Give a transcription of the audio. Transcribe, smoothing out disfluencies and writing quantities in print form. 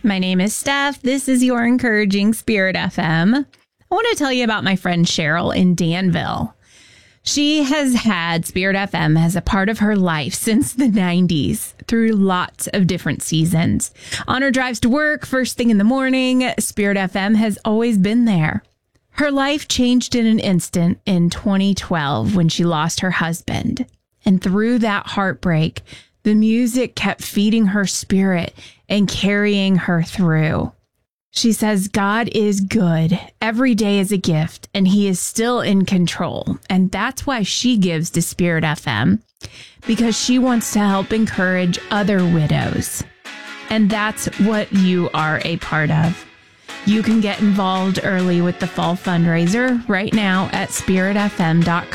My name is Steph. This is your Encouraging Spirit FM. I want to tell you about my friend Cheryl in Danville. She has had Spirit FM as a part of her life since the 90s through lots of different seasons. On her drives to work, first thing in the morning, Spirit FM has always been there. Her life changed in an instant in 2012 when she lost her husband. And through that heartbreak, the music kept feeding her spirit and carrying her through. She says God is good. Every day is a gift, and he is still in control. And that's why she gives to Spirit FM, because she wants to help encourage other widows. And that's what you are a part of. You can get involved early with the fall fundraiser right now at spiritfm.com.